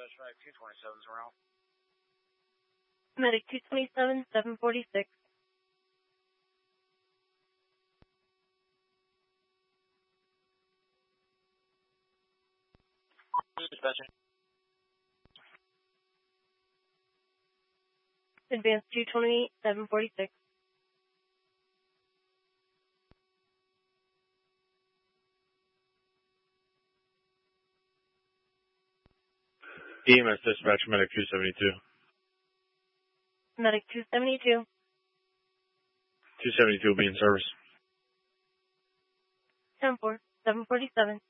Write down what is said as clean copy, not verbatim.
Medic 227's around. Medic 227, 746. Dispatching. Advance 228, 746. EMS dispatch, Medic 272. Medic 272. 272 will be in service. 10-4, 747.